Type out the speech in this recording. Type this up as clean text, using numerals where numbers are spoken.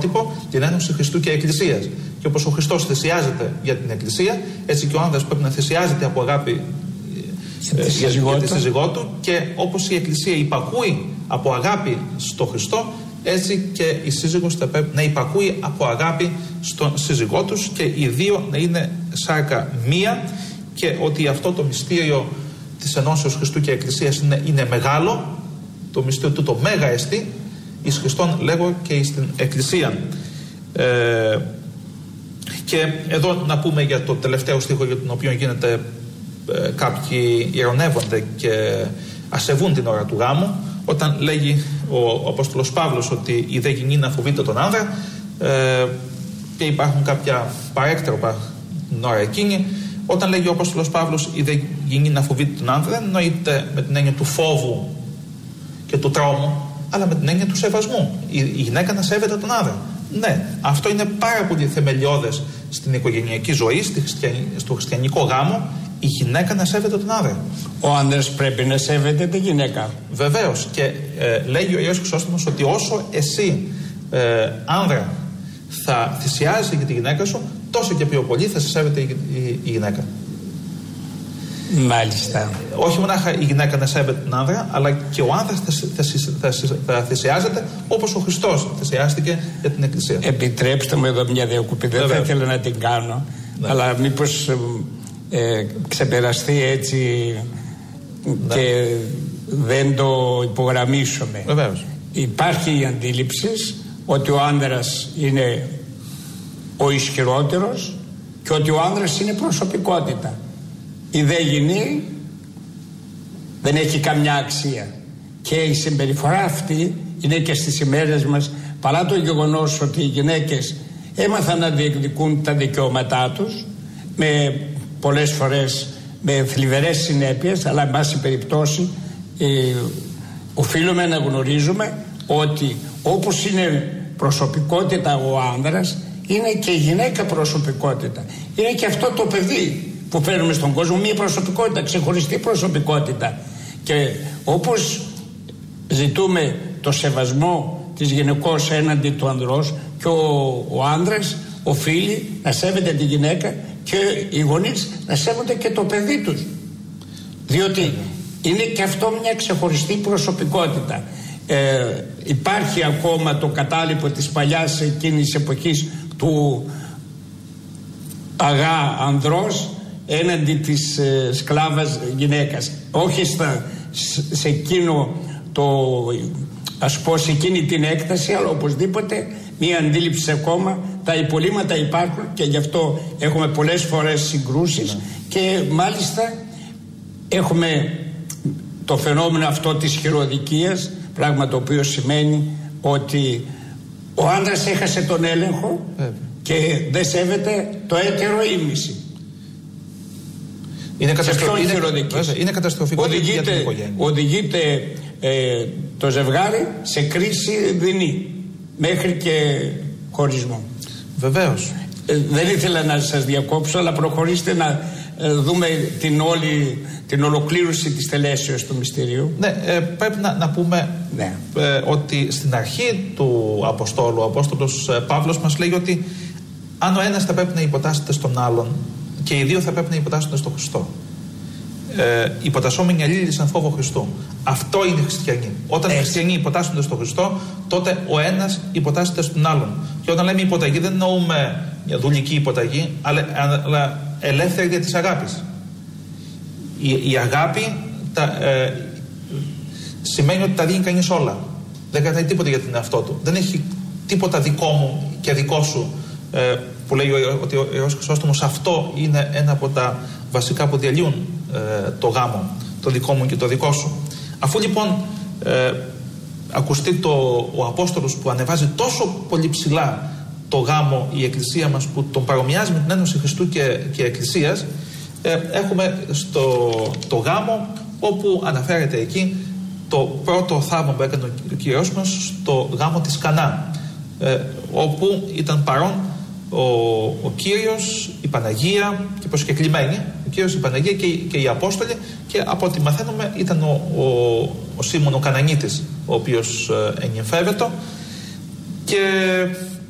πρότυπο την ένωση Χριστού και Εκκλησίας. Και όπως ο Χριστός θυσιάζεται για την Εκκλησία, έτσι και ο άνδρας πρέπει να θυσιάζεται από αγάπη για τη σύζυγό του, και όπως η Εκκλησία υπακούει από αγάπη στο Χριστό, έτσι και η σύζυγος θα πρέπει να υπακούει από αγάπη στον σύζυγό τους και οι δύο να είναι σάρκα μία, και ότι αυτό το μυστήριο της ενώσεως Χριστού και Εκκλησίας είναι μεγάλο, το μυστήριο του το μέγα εστί, εις Χριστόν λέγω και εις την Εκκλησία. Και εδώ να πούμε για το τελευταίο στίχο, για τον οποίο γίνεται κάποιοι ειρωνεύονται και ασεβούν την ώρα του γάμου, όταν λέγει ο Απόστολος Παύλος ότι η δε γυνή να φοβείται τον άνδρα, και υπάρχουν κάποια παρέκτροπα την ώρα εκείνη. Όταν λέγει ο Απόστολος Παύλος η δε γυνή να φοβείται τον άνδρα, δεν εννοείται με την έννοια του φόβου και του τρόμου, αλλά με την έννοια του σεβασμού. Η γυναίκα να σέβεται τον άνδρα. Ναι, αυτό είναι πάρα πολύ θεμελιώδες στην οικογενειακή ζωή, στο χριστιανικό γάμο, η γυναίκα να σέβεται τον άνδρα. Ο άνδρας πρέπει να σέβεται τη γυναίκα. Βεβαίως. Και λέγει ο Ιερός Χρυσόστομος ότι όσο εσύ άνδρα θα θυσιάζεσαι για τη γυναίκα σου, τόσο και πιο πολύ θα σε σέβεται η γυναίκα. Μάλιστα. Όχι μονάχα η γυναίκα να σέβεται τον άνδρα, αλλά και ο άνδρας θα θυσιάζεται όπως ο Χριστός θυσιάστηκε για την Εκκλησία. Επιτρέψτε μου εδώ μια διακοπή. Δεν θα ήθελα να την κάνω, ναι, αλλά μήπως ξεπεραστεί έτσι, ναι, και δεν το υπογραμμίσουμε. Βεβαίως. Υπάρχει η αντίληψη ότι ο άνδρας είναι ο ισχυρότερος και ότι ο άνδρας είναι προσωπικότητα. Η δε γυνή δεν έχει καμιά αξία. Και η συμπεριφορά αυτή είναι και στις ημέρες μας, παρά το γεγονός ότι οι γυναίκες έμαθαν να διεκδικούν τα δικαιώματά τους, με πολλές φορές με θλιβερές συνέπειες, αλλά εν πάση περιπτώσει οφείλουμε να γνωρίζουμε ότι όπως είναι προσωπικότητα ο άνδρας, είναι και η γυναίκα προσωπικότητα. Είναι και αυτό το παιδί που φέρνουμε στον κόσμο, μια προσωπικότητα, ξεχωριστή προσωπικότητα. Και όπως ζητούμε το σεβασμό της γυναικός έναντι του ανδρός, και ο άνδρας οφείλει να σέβεται τη γυναίκα, και οι γονείς να σέβονται και το παιδί τους, διότι είναι και αυτό μια ξεχωριστή προσωπικότητα. Υπάρχει ακόμα το κατάλοιπο της παλιάς εκείνης εποχής του αγά ανδρός έναντι της σκλάβας γυναίκας. Όχι σε εκείνο ας πω σε εκείνη την έκταση, αλλά οπωσδήποτε μία αντίληψη ακόμα. Τα υπολείμματα υπάρχουν και γι' αυτό έχουμε πολλές φορές συγκρούσεις, και μάλιστα έχουμε το φαινόμενο αυτό της χειροδικίας, πράγμα το οποίο σημαίνει ότι ο άντρας έχασε τον έλεγχο και δεν σέβεται το έτερο ήμιση. Είναι καταστροφικό. Οδηγείται το ζευγάρι σε κρίση δεινή μέχρι και χωρισμό. Βεβαίως. Δεν ήθελα να σας διακόψω, αλλά προχωρήστε να δούμε την ολοκλήρωση της τελέσεως του μυστηρίου. Ναι, πρέπει να πούμε, ναι, ότι στην αρχή του Αποστόλου, ο Απόστολος Παύλος μας λέει ότι αν ο ένας θα πρέπει να υποτάσσεται στον άλλον, και οι δύο θα πρέπει να υποτάσσονται στον Χριστό. Υποτασσόμενοι αλλήλοι σαν φόβο Χριστού. Αυτό είναι χριστιανοί. Όταν οι χριστιανοί υποτάσσονται στον Χριστό, τότε ο ένας υποτάσσεται στον άλλον. Και όταν λέμε υποταγή, δεν εννοούμε μια δουλική υποταγή, αλλά ελεύθερη δια της αγάπης. Η αγάπη σημαίνει ότι τα δίνει κανείς όλα. Δεν κρατάει τίποτα για τον εαυτό του. Δεν έχει τίποτα δικό μου και δικό σου, που λέει ότι ο Ιερός Χρυσόστομος, αυτό είναι ένα από τα βασικά που διαλύουν το γάμο, το δικό μου και το δικό σου. Αφού λοιπόν ακουστεί ο Απόστολος που ανεβάζει τόσο πολύ ψηλά το γάμο, η Εκκλησία μας, που τον παρομοιάζει με την ένωση Χριστού και Εκκλησίας, έχουμε το γάμο, όπου αναφέρεται εκεί το πρώτο θαύμα που έκανε ο Κύριος μας, το γάμο της Κανά, όπου ήταν παρόν ο Κύριος, η Παναγία και προσκεκλημένοι, ο Κύριος, η Παναγία και οι Απόστολοι, και από ό,τι μαθαίνουμε ήταν ο Σίμων ο Κανανίτης, ο οποίος ενημφεύετο, και